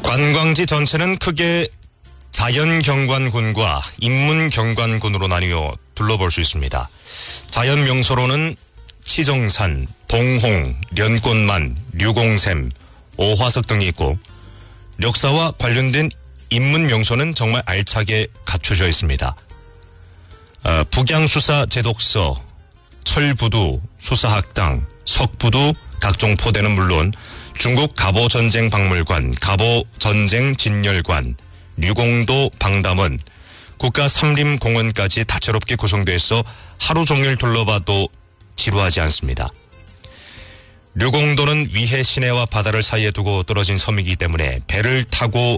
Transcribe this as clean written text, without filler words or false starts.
관광지 전체는 크게 자연경관군과 인문경관군으로 나뉘어 둘러볼 수 있습니다. 자연명소로는 치정산, 동홍, 련꽃만, 류공샘, 오화석 등이 있고 역사와 관련된 인문명소는 정말 알차게 갖춰져 있습니다. 북양수사제독서, 철부두, 수사학당, 석부두, 각종 포대는 물론 중국 갑오전쟁박물관, 갑오전쟁진열관, 류공도 방담원, 국가삼림공원까지 다채롭게 구성되어 있어 하루 종일 둘러봐도 지루하지 않습니다. 류공도는 위해 시내와 바다를 사이에 두고 떨어진 섬이기 때문에 배를 타고